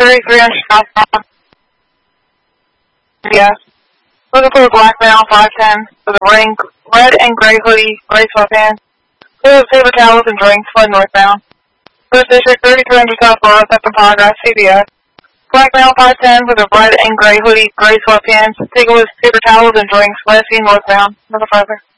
33 inch southbound. Yeah. Looking for a black male, 5'10", with a red and gray hoodie, gray sweatpants. Paper towels and drinks, fled northbound. First District, 3300 South Laurel, second paragraph, CBS. Black male, 5'10", with a red and gray hoodie, gray sweatpants. Taken with paper towels and drinks, last seen northbound. Never further.